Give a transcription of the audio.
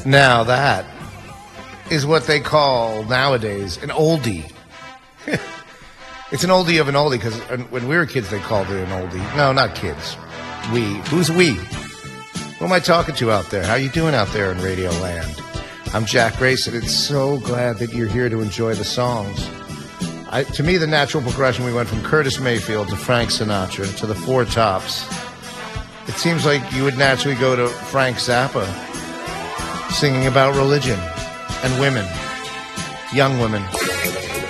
Now that is what they call nowadays an oldie. It's an oldie of an oldie because when we were kids they called it an oldie. No, not kids. We. Who's we? Who am I talking to out there? How you doing out there in Radio Land? I'm Jack Grayson. It's so glad that you're here to enjoy the songs. To me, the natural progression, we went from Curtis Mayfield to Frank Sinatra to the Four Tops. It seems like you would naturally go to Frank Zappa, singing about religion and women, young women.